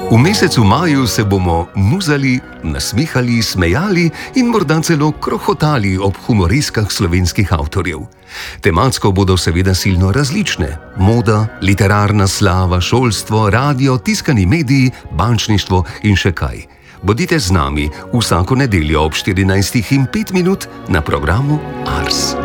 V mesecu maju se bomo muzali, nasmihali, smejali in morda celo krohotali ob humoreskah slovenskih avtorjev. Tematsko bodo seveda silno različne: moda, literarna slava, šolstvo, radio, tiskani mediji, bančništvo in še kaj. Bodite z nami vsako nedeljo ob 14:05 na programu Ars.